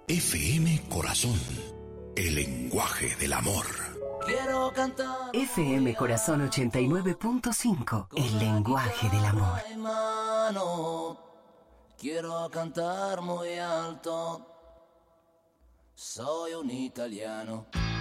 FM Corazón, el lenguaje del amor. Quiero cantar. FM Corazón 89.5, el lenguaje del amor. Mano, quiero cantar muy alto. Soy un italiano.